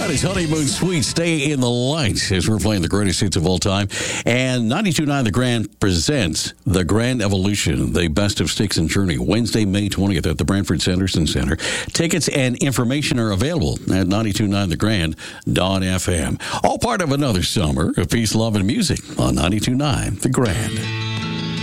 That is Honeymoon Suite, Stay in the Light, as we're playing the greatest hits of all time. And 92.9 The Grand presents The Grand Evolution, the best of Styx and Journey, Wednesday, May 20th at the Branford Sanderson Center. Tickets and information are available at 92.9thegrand.fm. All part of another summer of peace, love, and music on 92.9 The Grand.